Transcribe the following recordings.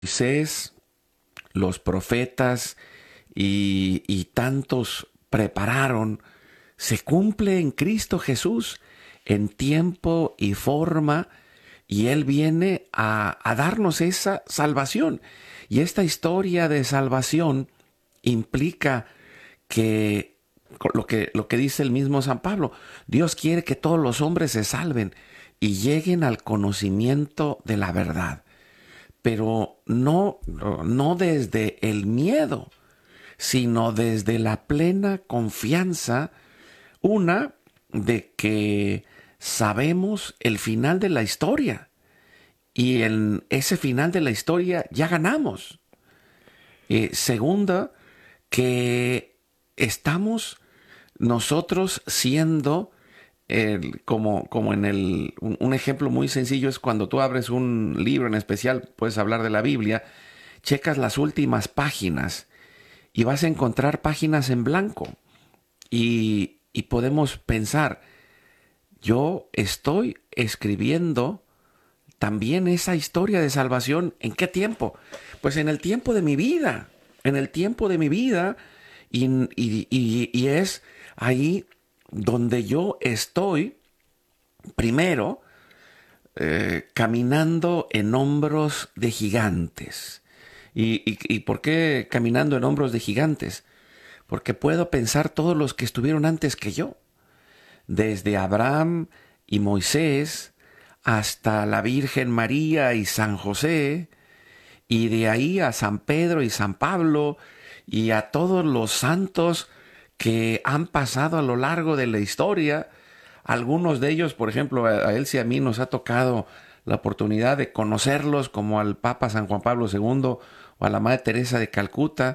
Moisés, los profetas y tantos prepararon, se cumple en Cristo Jesús en tiempo y forma, y Él viene a darnos esa salvación. Y esta historia de salvación implica que lo que dice el mismo San Pablo, Dios quiere que todos los hombres se salven y lleguen al conocimiento de la verdad, pero no desde el miedo, sino desde la plena confianza, una, de que sabemos el final de la historia, y en ese final de la historia ya ganamos. Segunda, que estamos nosotros siendo, como en un ejemplo muy sencillo es cuando tú abres un libro, en especial puedes hablar de la Biblia, checas las últimas páginas y vas a encontrar páginas en blanco, y podemos pensar, yo estoy escribiendo también esa historia de salvación. ¿En qué tiempo? Pues en el tiempo de mi vida, en el tiempo de mi vida, y es ahí donde yo estoy, primero, caminando en hombros de gigantes. ¿Y por qué caminando en hombros de gigantes? Porque puedo pensar todos los que estuvieron antes que yo, desde Abraham y Moisés hasta la Virgen María y San José, y de ahí a San Pedro y San Pablo, y a todos los santos que han pasado a lo largo de la historia. Algunos de ellos, por ejemplo, a Elsie y a mí nos ha tocado la oportunidad de conocerlos, como al Papa San Juan Pablo II o a la Madre Teresa de Calcuta,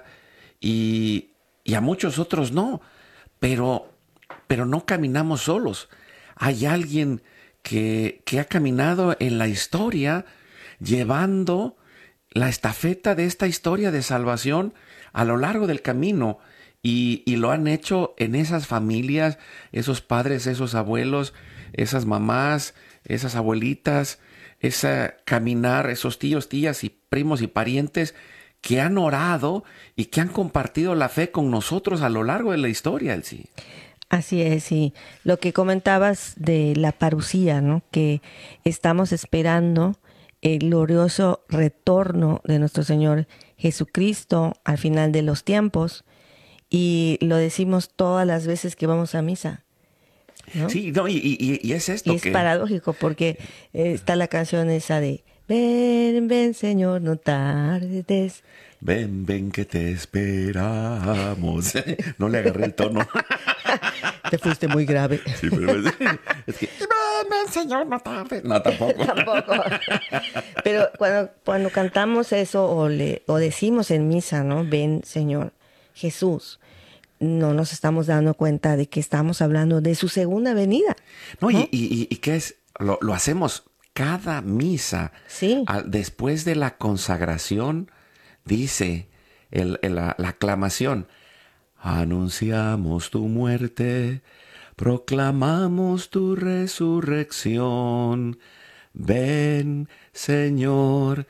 y a muchos otros no, pero no caminamos solos. Hay alguien que ha caminado en la historia llevando la estafeta de esta historia de salvación a lo largo del camino, y lo han hecho en esas familias, esos padres, esos abuelos, esas mamás, esas abuelitas, esa caminar, esos tíos, tías y primos y parientes que han orado y que han compartido la fe con nosotros a lo largo de la historia, Elsie. Así es, y lo que comentabas de la parucía, ¿no? Que estamos esperando el glorioso retorno de nuestro Señor Jesucristo al final de los tiempos, y lo decimos todas las veces que vamos a misa, ¿no? Sí, no, y es esto Y es que... paradójico porque está la canción esa de ven, ven Señor, no tardes. Ven, ven que te esperamos. No le agarré el tono. Te fuiste muy grave. Sí, pero es que... Ven, ven, Señor, no tardes. No, tampoco. Tampoco. Pero cuando cantamos eso o decimos en misa, ¿no? Ven, Señor Jesús, no nos estamos dando cuenta de que estamos hablando de su segunda venida. No, ¿No? y qué es, lo hacemos cada misa. Sí. Después de la consagración, dice la aclamación: anunciamos tu muerte, proclamamos tu resurrección. Ven, Señor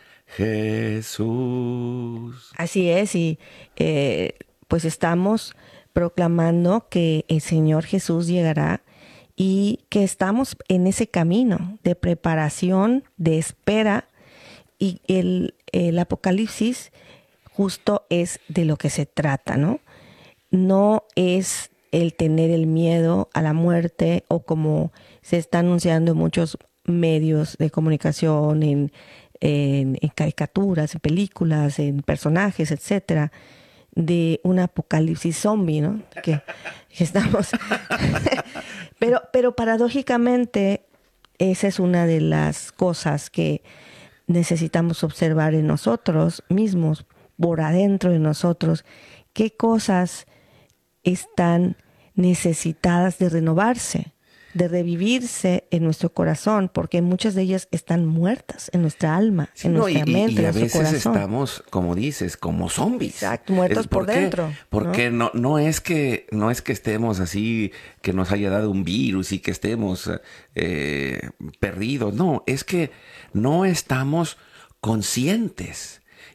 Jesús. Así es, y pues estamos proclamando que el Señor Jesús llegará y que estamos en ese camino de preparación, de espera, y el Apocalipsis justo es de lo que se trata, ¿no? No es el tener el miedo a la muerte, o como se está anunciando en muchos medios de comunicación, en caricaturas, en películas, en personajes, etcétera, de un apocalipsis zombie, ¿no? Que estamos... pero paradójicamente, esa es una de las cosas que necesitamos observar en nosotros mismos, por adentro de nosotros, qué cosas están necesitadas de renovarse, de revivirse en nuestro corazón, porque muchas de ellas están muertas en nuestra alma, Sí, en no, nuestra mente, y en a nuestro veces corazón. estamos, como dices, como zombies. Exacto, muertos por dentro, Porque no es que estemos así, que nos haya dado un virus y que estemos perdidos. No, es que no estamos conscientes